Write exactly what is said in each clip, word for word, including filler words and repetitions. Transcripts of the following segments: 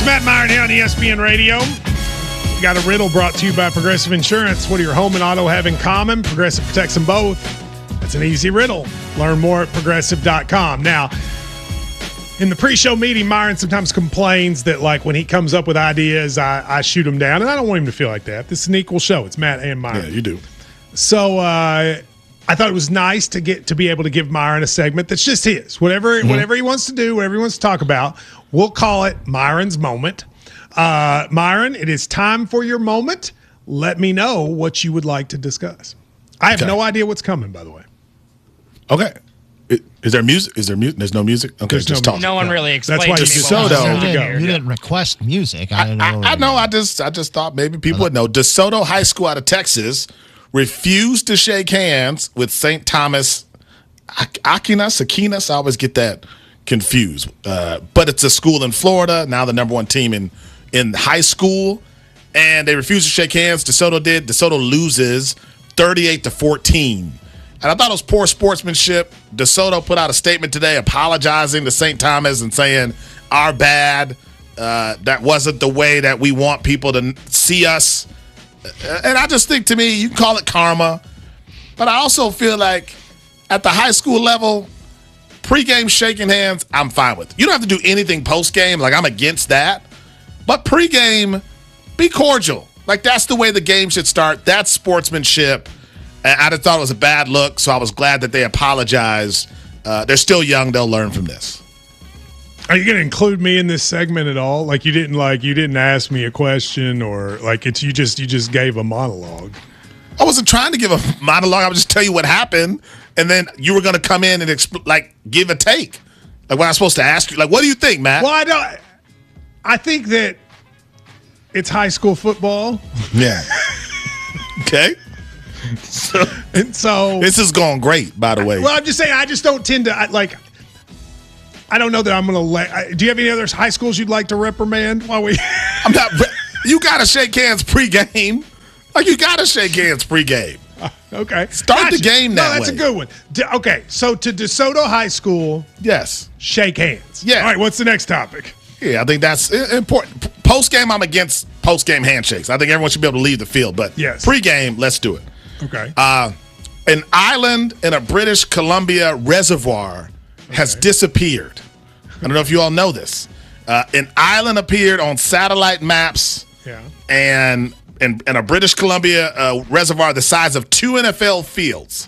Matt Myron here on E S P N Radio. We got a riddle brought to you by Progressive Insurance. What do your home and auto have in common? Progressive protects them both. That's an easy riddle. Learn more at progressive dot com. Now, in the pre-show meeting, Myron sometimes complains that, like, when he comes up with ideas, I, I shoot him down, and I don't want him to feel like that. This is an equal show. It's Matt and Myron. Yeah, you do. So uh, I thought it was nice to get to be able to give Myron a segment that's just his. Whatever, mm-hmm. whatever he wants to do, whatever he wants to talk about, we'll call it Myron's Moment. Uh, Myron, it is time for your moment. Let me know what you would like to discuss. I have Okay. no idea what's coming, by the way. Okay. It, is there music? Is there music? There's no music? Okay, There's just no talk. music. No one really explained That's why to you me just what DeSoto. was You going You on didn't, here. you didn't request music. I I, don't know. I, I know. I just, I just thought maybe people would know. DeSoto High School out of Texas refused to shake hands with Saint Thomas Ak- Aquinas. Aquinas. I always get that confused. Uh, but it's a school in Florida. Now the number one team in in high school, and they refused to shake hands. DeSoto did. DeSoto loses thirty-eight to fourteen. And I thought it was poor sportsmanship. DeSoto put out a statement today apologizing to Saint Thomas and saying, our bad. Uh, that wasn't the way that we want people to n- see us. Uh, And I just think, to me, you can call it karma. But I also feel like at the high school level, pregame shaking hands, I'm fine with. You don't have to do anything postgame. Like, I'm against that. But pregame, be cordial. Like, that's the way the game should start. That's sportsmanship. And I just thought it was a bad look, so I was glad that they apologized. Uh, they're still young. They'll learn from this. Are you going to include me in this segment at all? Like you didn't like you didn't ask me a question, or like it's you just you just gave a monologue. I wasn't trying to give a monologue. I would just tell you what happened, and then you were going to come in and exp- like give a take. Like, what I'm supposed to ask you? Like, what do you think, Matt? Well, I don't. I think that it's high school football, Yeah. Okay. So, and so this is going great, by the way. well, I'm just saying I just don't tend to I, like. I don't know that I'm going to let. I- Do you have any other high schools you'd like to reprimand while we? I'm not. You got to shake hands pregame. Like, you got to shake hands pregame. Okay, Start the game No, that that's way. a good one. D- okay, so to DeSoto High School, Yes. shake hands. Yeah. All right. What's the next topic? Yeah, I think that's i- important. Post game, I'm against post game handshakes. I think everyone should be able to leave the field. But Yes. pregame, let's do it. Okay. Uh, an island in a British Columbia reservoir has disappeared. I don't know if you all know this. Uh, an island appeared on satellite maps, yeah. and in, in a British Columbia uh, reservoir the size of two N F L fields.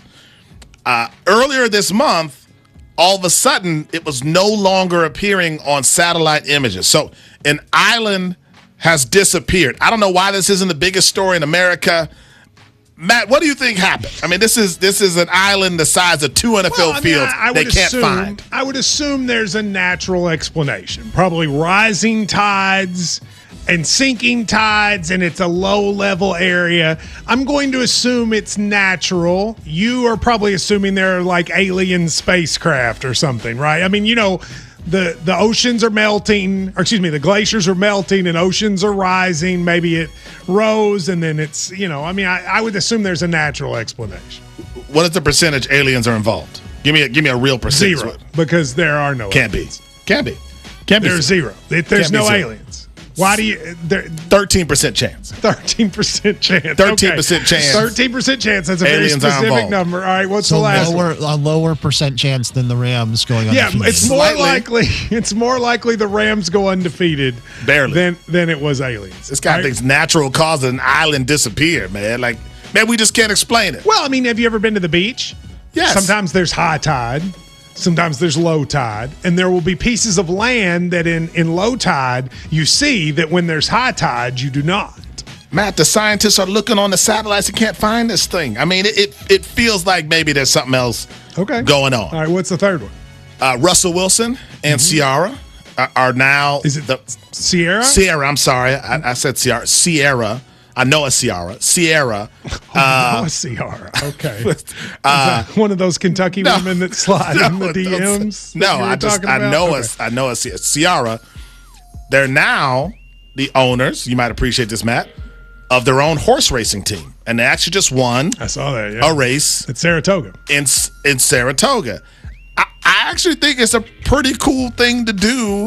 Uh, earlier this month, all of a sudden, it was no longer appearing on satellite images. So an island has disappeared. I don't know why this isn't the biggest story in America. Matt, what do you think happened? I mean, this is this is an island the size of two N F L Well, I mean, fields I- I they would can't assume, find. I would assume there's a natural explanation. Probably rising tides and sinking tides, and it's a low-level area. I'm going to assume it's natural. You are probably assuming they're like alien spacecraft or something, right? I mean, you know, the the oceans are melting, or excuse me, the glaciers are melting and oceans are rising. Maybe it rose and then it's, you know, I mean, I, I would assume there's a natural explanation. What is the percentage aliens are involved? Give me a, give me a real percentage. Zero, because there are no Can't be. aliens. Can't be. Can't be. There's zero. There- There's Can't be no zero. aliens. Why do you? There, thirteen percent chance. thirteen percent chance. thirteen percent chance. Thirteen percent chance. That's a Aliens are very specific involved. number. All right. What's So the last lower, one? a lower percent chance than the Rams going Yeah, undefeated. it's more Slightly. likely. It's more likely the Rams go undefeated. Barely. Than than it was aliens. This guy Right? thinks natural causes an island disappear, man. Like, man, we just can't explain it. Well, I mean, have you ever been to the beach? Yes. Sometimes there's high tide. Sometimes there's low tide, and there will be pieces of land that in, in low tide you see that when there's high tide you do not. Matt, the scientists are looking on the satellites and can't find this thing. I mean, it it, it feels like maybe there's something else Okay. going on. All right, what's the third one? Uh, Russell Wilson and Ciara are, are now Is it the Sierra? Sierra? I'm sorry, I, I said Ciara. Sierra. I know a Ciara. Sierra. Oh, Sierra. Okay. Is Uh, that one of those Kentucky no. women that slide in the D don't- Ms? that No, you were I just talking I about? know Okay. a I know a Ci- Ciara. They're now the owners. You might appreciate this, Matt, of their own horse racing team, and they actually just won I saw that. Yeah. a race It's Saratoga. in in Saratoga. I, I actually think it's a pretty cool thing to do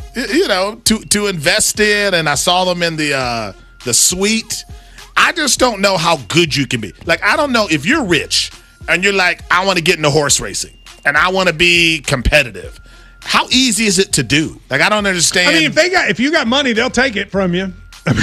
you know, to to invest in, and I saw them in the uh, the suite. I just don't know how good you can be. Like, I don't know if you're rich and you're like, I want to get into horse racing and I want to be competitive. How easy is it to do? Like, I don't understand. I mean, if they got if you got money, they'll take it from you.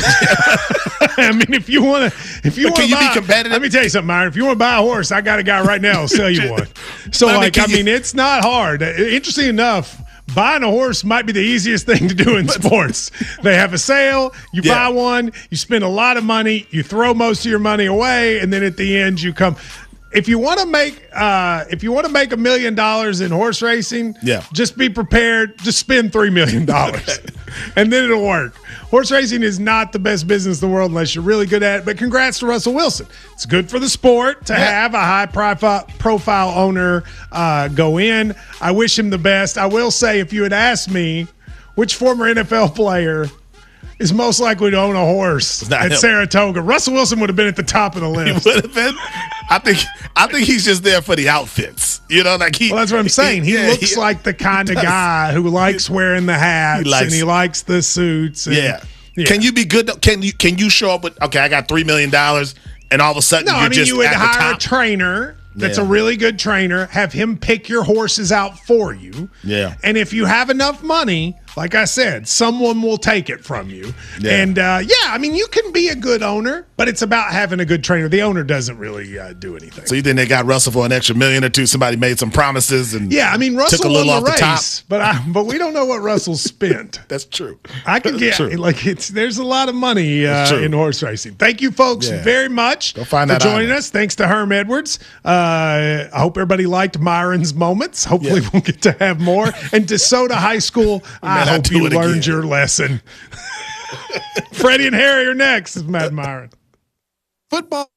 I mean, if you want to, if you want to you buy, be competitive? let me tell you something, Myron. If you want to buy a horse, I got a guy right now who'll sell you one. So, I mean, like, I can you- mean, it's not hard. Interesting enough, buying a horse might be the easiest thing to do in sports. They have a sale, you Yeah. buy one, you spend a lot of money, you throw most of your money away, and then at the end you come. If you want to make, uh, if you want to make a million dollars in horse racing, Yeah. just be prepared. Just spend three million dollars, and then it'll work. Horse racing is not the best business in the world unless you're really good at it. But congrats to Russell Wilson. It's good for the sport to Yeah. have a high profile profile owner uh, go in. I wish him the best. I will say, if you had asked me which former N F L player is most likely to own a horse not at him. Saratoga, Russell Wilson would have been at the top of the He list. would have been. I think. I think he's just there for the outfits. You know, like he. Well, that's what I'm saying. He yeah, looks he- like the kind of does. guy who likes wearing the hats He likes- and he likes the suits. And, Yeah. yeah. Can you be good? Can you can you show up with? Okay, I got three million dollars, and all of a sudden No, you're I mean, just you would at the hire a top. trainer that's Yeah. a really good trainer, have him pick your horses out for you. Yeah. And if you have enough money, like I said, someone will take it from you. Yeah. And uh, yeah, I mean, you can be a good owner, but it's about having a good trainer. The owner doesn't really uh, do anything. So you think they got Russell for an extra million or two? Somebody made some promises and yeah, I mean, Russell took a little won off the the top. race, but I, but we don't know what Russell spent. That's true. I can get True. like it's there's a lot of money uh, That's true. in horse racing. Thank you, folks, Yeah. very much Go find for that joining island. us. Thanks to Herm Edwards. Uh, I hope everybody liked Myron's moments. Hopefully, Yeah. we'll get to have more. And DeSoto High School, I Man, I hope do you it learned again. your lesson. Freddie and Harry are next. This is Mad Myron. Football.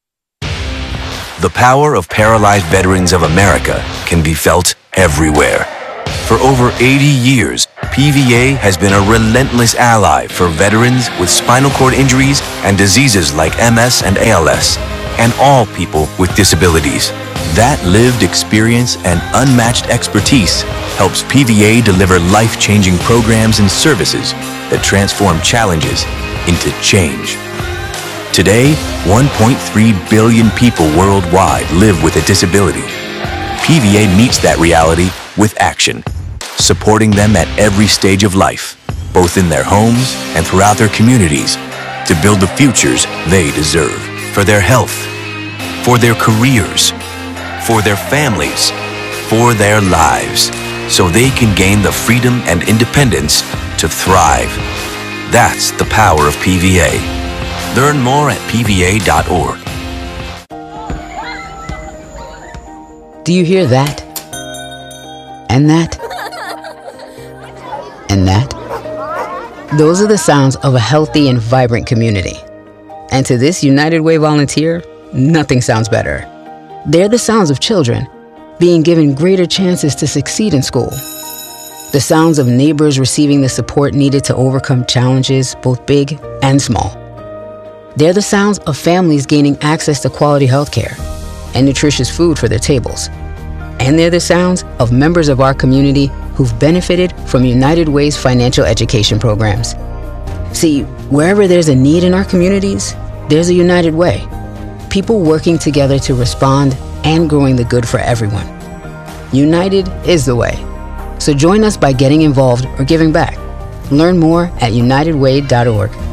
The power of paralyzed veterans of America can be felt everywhere. For over eighty years, P V A has been a relentless ally for veterans with spinal cord injuries and diseases like M S and A L S, and all people with disabilities. That lived experience and unmatched expertise helps P V A deliver life-changing programs and services that transform challenges into change. Today, one point three billion people worldwide live with a disability. P V A meets that reality with action, supporting them at every stage of life, both in their homes and throughout their communities, to build the futures they deserve for their health, for their careers, for their families, for their lives, so they can gain the freedom and independence to thrive. That's the power of P V A. Learn more at P V A dot org. Do you hear that? And that? And that? Those are the sounds of a healthy and vibrant community. And to this United Way volunteer, nothing sounds better. They're the sounds of children being given greater chances to succeed in school. The sounds of neighbors receiving the support needed to overcome challenges, both big and small. They're the sounds of families gaining access to quality health care and nutritious food for their tables. And they're the sounds of members of our community who've benefited from United Way's financial education programs. See, wherever there's a need in our communities, there's a United Way. People working together to respond and growing the good for everyone. United is the way. So join us by getting involved or giving back. Learn more at United Way dot org.